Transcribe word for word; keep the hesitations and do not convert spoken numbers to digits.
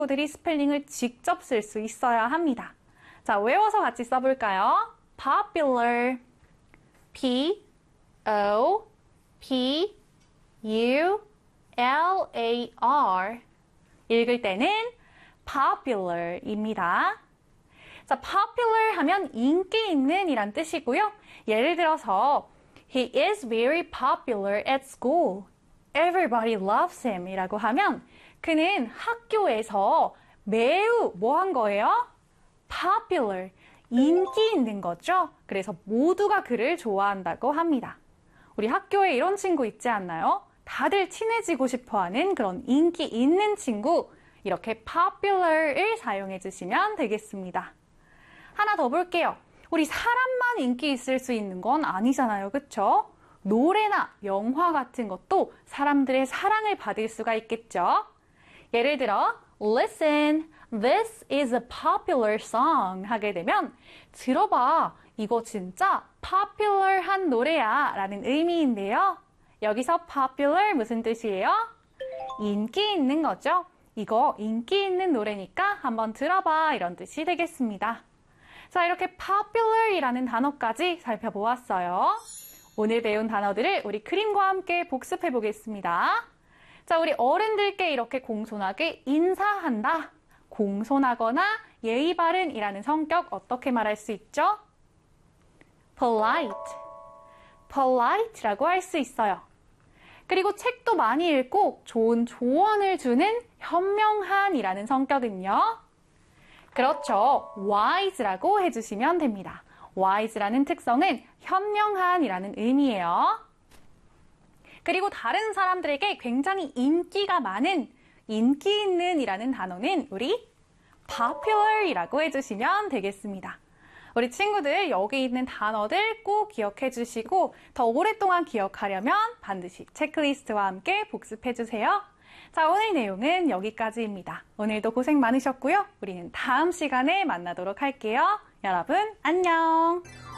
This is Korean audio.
친구들이 스펠링을 직접 쓸 수 있어야 합니다. 자, 외워서 같이 써볼까요? popular, P, O, P, U, L, A, R. 읽을 때는 popular입니다. 자, popular 하면 인기 있는 이란 뜻이고요. 예를 들어서 He is very popular at school. Everybody loves him 이라고 하면 그는 학교에서 매우 뭐 한 거예요? popular, 인기 있는 거죠. 그래서 모두가 그를 좋아한다고 합니다. 우리 학교에 이런 친구 있지 않나요? 다들 친해지고 싶어하는 그런 인기 있는 친구, 이렇게 popular을 사용해 주시면 되겠습니다. 하나 더 볼게요. 우리 사람만 인기 있을 수 있는 건 아니잖아요. 그쵸? 노래나 영화 같은 것도 사람들의 사랑을 받을 수가 있겠죠. 예를 들어 Listen, this is a popular song 하게 되면 들어봐, 이거 진짜 popular한 노래야 라는 의미인데요. 여기서 popular 무슨 뜻이에요? 인기 있는 거죠. 이거 인기 있는 노래니까 한번 들어봐 이런 뜻이 되겠습니다. 자, 이렇게 popular이라는 단어까지 살펴보았어요. 오늘 배운 단어들을 우리 그림과 함께 복습해 보겠습니다. 자, 우리 어른들께 이렇게 공손하게 인사한다. 공손하거나 예의 바른이라는 성격 어떻게 말할 수 있죠? polite, polite라고 할 수 있어요. 그리고 책도 많이 읽고 좋은 조언을 주는 현명한이라는 성격은요? 그렇죠. wise라고 해주시면 됩니다. wise라는 특성은 현명한이라는 의미예요. 그리고 다른 사람들에게 굉장히 인기가 많은, 인기 있는 이라는 단어는 우리 popular이라고 해주시면 되겠습니다. 우리 친구들 여기 있는 단어들 꼭 기억해 주시고 더 오랫동안 기억하려면 반드시 체크리스트와 함께 복습해 주세요. 자, 오늘 내용은 여기까지입니다. 오늘도 고생 많으셨고요. 우리는 다음 시간에 만나도록 할게요. 여러분, 안녕!